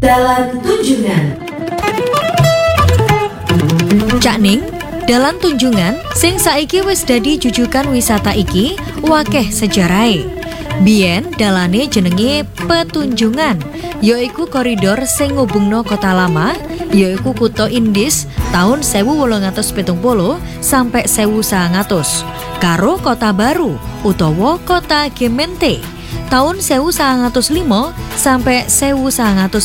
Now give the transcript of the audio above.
Dalan Tunjungan. Cak Ning, Dalan Tunjungan sing saiki wis dadi jujukan wisata iki wakeh sejarahe. Biyen dalane jenenge Petunjungan, yaiku koridor sing ngubungno Kota Lama, yaiku Kutha Indis tahun 1870 sampai 1900, karo Kota Baru utawa Kota Gemeente tahun 1905 sampai 1910.